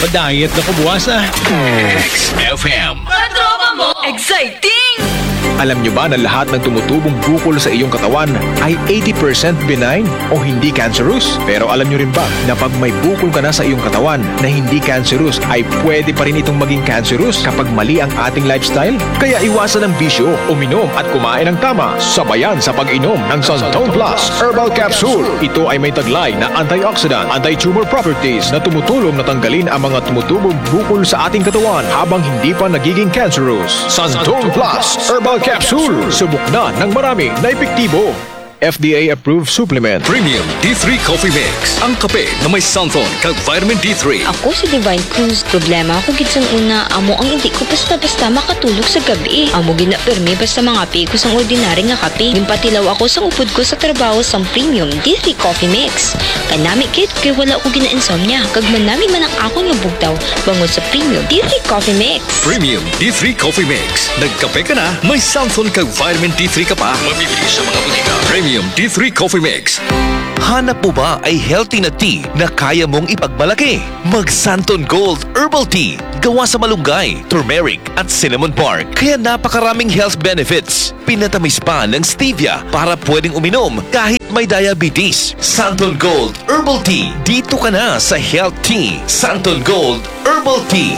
magpa-diet na ko buwas ah. XFM. Katropa mo! Exciting! Alam nyo ba na lahat ng tumutubong bukol sa iyong katawan ay 80% benign o hindi cancerous? Pero alam nyo rin ba na pag may bukol ka na sa iyong katawan na hindi cancerous ay pwede pa rin itong maging cancerous kapag mali ang ating lifestyle? Kaya iwasan ang bisyo, uminom at kumain ng tama, sabayan sa pag-inom ng Santon Plus Herbal Capsule. Ito ay may taglay na antioxidant, anti-tumor properties na tumutulong na tanggalin ang mga tumutubong bukol sa ating katawan habang hindi pa nagiging cancerous. Santon Plus Herbal Capsule. Subok na ng marami na epektibo. FDA-approved supplement. Premium D3 Coffee Mix. Ang kape na may Santon kag vitamin D3. Ako si Divine Cruz. Problema ako gitsang una. Amo ang hindi ko basta-basta makatulog sa gabi. Amo ginapermi basta mga pi ko sang ordinary nga kape. Gimpatilaw ako sa upod ko sa trabaho sang Premium D3 Coffee Mix. Kanami kit kay wala ko gina-insomnia. Kag manami man ang ako nga bugtaw bangod sa Premium D3 Coffee Mix. Premium D3 Coffee Mix. Nagkape ka na, may Santon kag vitamin D3 ka pa. Mabibili sa mga butika. Premium D3 Coffee Mix. Hanap mo ba ay healthy na tea na kaya mong ipagmalaki? Mag Santon Gold Herbal Tea. Gawa sa malunggay, turmeric at cinnamon bark. Kaya napakaraming health benefits. Pinatamis pa ng stevia para pwedeng uminom kahit may diabetes. Santon Gold Herbal Tea. Dito ka na sa Health Tea. Santon Gold Herbal Tea.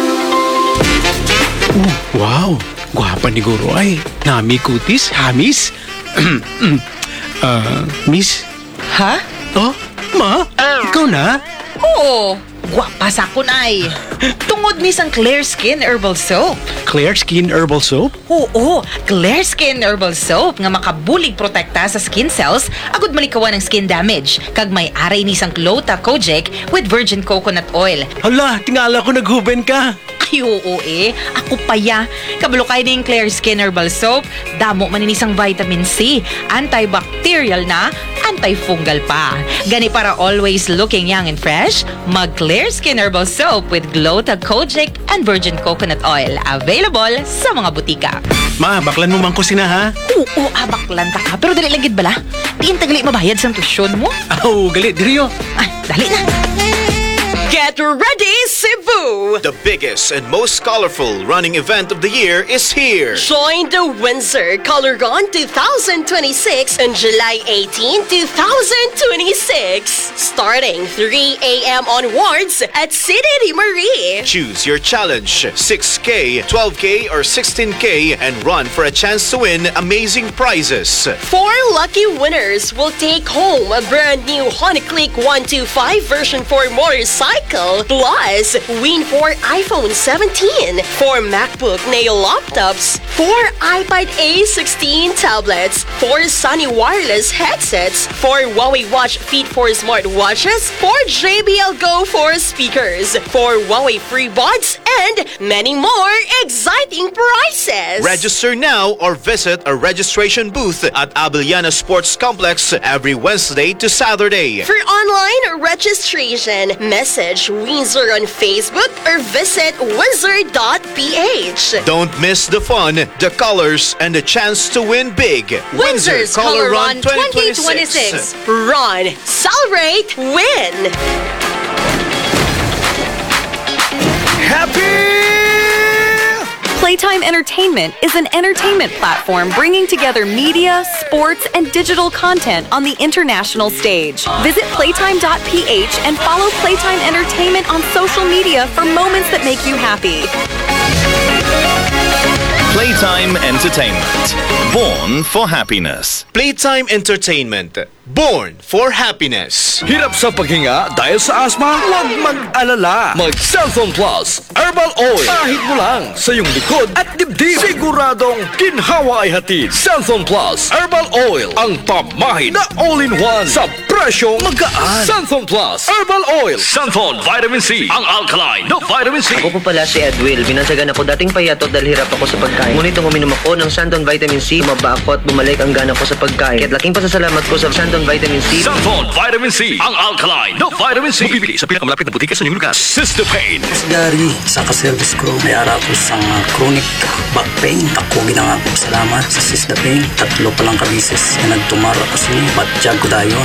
Wow! Gwapa ni Guro ay. Nami kutis, hamis. Miss? Ha? Oh, ma? Ikaw na? Oo! Gwapa sa kun ay. Tungod ni sang Clear Skin Herbal Soap. Clear Skin Herbal Soap? Oo, Clear Skin Herbal Soap nga makabulig protekta sa skin cells agud malikawan ng skin damage. Kag may aray ni sang Glota Kojic with virgin coconut oil. Hala, tingala ko naghuben ka. Ay, oo eh. Ako pa ya. Kabalo kayo na yung Clear Skin Herbal Soap. Damo maninisang vitamin C. Antibacterial na, antifungal pa. Gani para always looking young and fresh, mag Clear Skin Herbal Soap with Glota Kojic and virgin coconut oil. Available sa mga butika. Ma, baklan mo man ko sina ha? Oo, abaklan ta ka. Pero dali lagid bala. Diin tagali mabayad sa tusyon mo. Oh, galit, diriyo. Ay, dali na. Get ready, Cebu! The biggest and most colorful running event of the year is here. Join the Windsor Color Run 2026 on July 18, 2026. Starting 3 a.m. onwards at City de Marie. Choose your challenge, 6K, 12K, or 16K, and run for a chance to win amazing prizes. 4 lucky winners will take home a brand new Honda Click 125 version 4 motorcycle. Plus, win 4 iPhone 17, 4 MacBook Neo laptops, 4 iPad A16 tablets, 4 Sony wireless headsets, 4 Huawei Watch Fit 4 smartwatches, 4 JBL Go 4 speakers, 4 Huawei free buds, and many more exciting prizes. Register now or visit a registration booth at Abiliana Sports Complex every Wednesday to Saturday. For online registration, message Windsor on Facebook or visit windsor.ph. Don't miss the fun, the colors, and the chance to win big. Windsor's Color Run 2026. Run, celebrate, win! Playtime Entertainment is an entertainment platform bringing together media, sports, and digital content on the international stage. Visit playtime.ph and follow Playtime Entertainment on social media for moments that make you happy. Playtime Entertainment. Born for happiness. Playtime Entertainment. Born for happiness. Hirap sa paghinga dahil sa asma? Huwag mag-alala. Mag Santon Plus Herbal Oil. Kahit mo lang sa iyong likod at dibdib. Siguradong ginhawa ay hatid. Santon Plus Herbal Oil. Ang pamahid na all-in-one sa presyong magaan. Santon Plus Herbal Oil. Santon Vitamin C. Ang alkaline na vitamin C. Ako po pala si Edwil. Binansagan ako dating payatot dahil hirap ako sa pagkain. Ngunit nung uminom ako ng Santon Vitamin C, tumaba ako at bumalik ang gana ko sa pagkain. Kaya't laking pasasalamat ko sa Santon Vitamin C. Santon Vitamin C. Ang alkaline na vitamin C. Mabibili sa pinakamalapit na butika sa inyong lugar. Sister Pain. Dari sa kaservice ko, may ara ko sa chronic back pain. Ako ginangako salamat sa Sister Pain. 3 pa lang kabisis na nagtumara kasi batjag ko dayon. Wala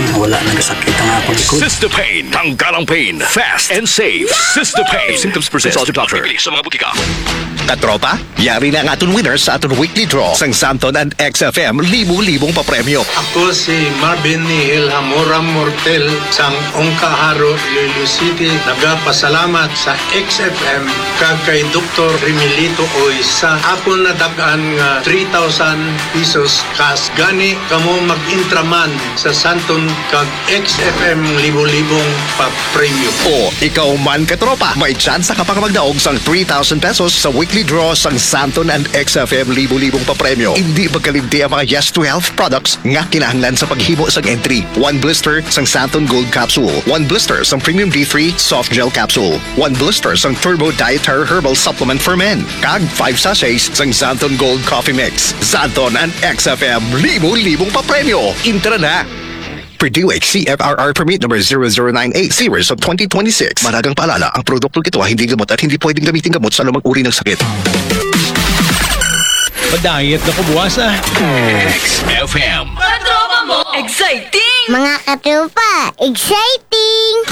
nagasakit ang ako likod. Cystopain. Tanggalang pain. Fast and safe. Cystopain. Symptoms persist. Consult your doctor. Sa mga butika. Katropa, yari na ang aton winner sa aton weekly draw sang Santon and XFM libu-libong papremyo. Ako si Marvin Nihil Hamora Mortel sang Ongkaharo, Iloilo City. Nagapasalamat sa XFM kag kay Dr. Remilito Oy sa ako nadagan nga 3,000 pesos kas gani kamo mag-intraman sa Santon kag XFM libu-libong papremyo. O, ikaw man katropa, may chance ka pang magdaog sang 3,000 pesos sa weekly draw sang Santon and XFM libu-libong papremyo. Hindi magkalimti ang mga Yes to Health products nga kinahanglan sa paghimo sang entry. 1 blister sang Santon Gold Capsule, 1 blister sang Premium D3 Soft Gel Capsule, 1 blister sang Turbo Dietary Herbal Supplement for Men, kag 5 sachets sang Santon Gold Coffee Mix. Santon and XFM libu-libong papremyo. Intra na! Purdue CFRR Permit number 0098 series of 2026. Maragang paalala, ang produktong ito ay hindi gamot at hindi pwedeng gamitin gamot sa lumang uri ng sakit. Pa-diet na ko buwas ah. XFM. Katropa mo! Exciting! Mga katropa, exciting!